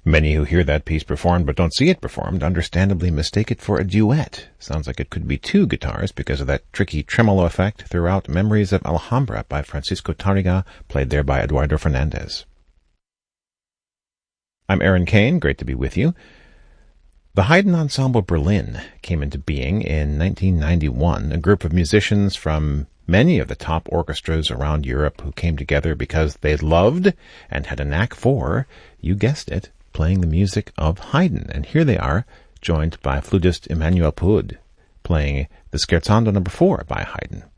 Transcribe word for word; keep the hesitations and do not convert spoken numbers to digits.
Many who hear that piece performed but don't see it performed understandably mistake it for a duet. Sounds like it could be two guitars because of that tricky tremolo effect throughout Memories of Alhambra by Francisco Tarriga, played there by Eduardo Fernandez. I'm Aaron Kane, great to be with you. The Haydn Ensemble Berlin came into being in nineteen ninety-one, a group of musicians from many of the top orchestras around Europe who came together because they loved and had a knack for, you guessed it, playing the music of Haydn. And here they are, joined by flutist Emmanuel Poud, playing the Scherzando number four by Haydn.